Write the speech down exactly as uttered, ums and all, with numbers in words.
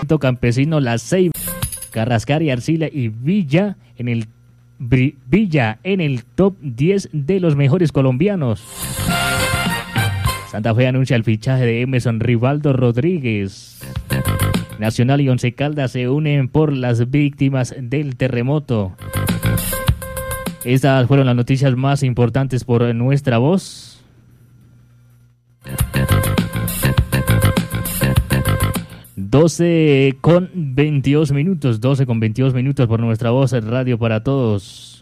Alto Campesino, La Ceiba, Carrascar y Arcila y Villa en el Villa en el top diez de los mejores colombianos. Santa Fe anuncia el fichaje de Emerson Rivaldo Rodríguez. Nacional y Once Caldas se unen por las víctimas del terremoto. Estas fueron las noticias más importantes por nuestra voz. doce con veintidós minutos, doce con veintidós minutos por nuestra voz, Radio para Todos.